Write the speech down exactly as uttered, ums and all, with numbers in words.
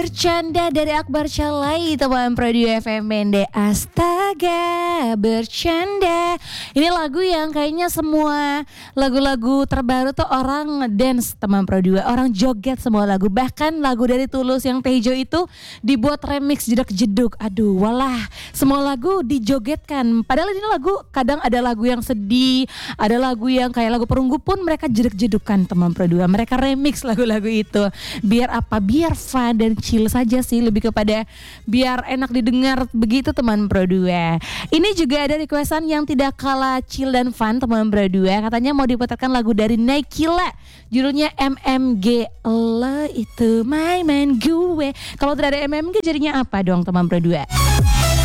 Bercanda dari Akbar Calai, teman Prodi F M N D. Astaga, bercanda. Ini lagu yang kayaknya semua lagu-lagu terbaru tuh orang dance, teman Prodi, orang joget semua lagu. Bahkan lagu dari Tulus yang Tejo itu dibuat remix jedak-jeduk. Aduh, walah, semua lagu dijogetkan. Padahal ini lagu kadang ada lagu yang sedih, ada lagu yang kayak lagu perunggu pun mereka jeduk-jedukan, teman Prodi. Mereka remix lagu-lagu itu. Biar apa? Biar fun dan chill saja sih, lebih kepada biar enak didengar begitu, teman Pro dua. Ini juga ada requestan yang tidak kalah chill dan fun, teman Pro dua. Katanya mau diputarkan lagu dari Naikila, judulnya M M G. Lo itu main-main gue. Kalau tidak ada M M G jadinya apa dong, teman Pro dua?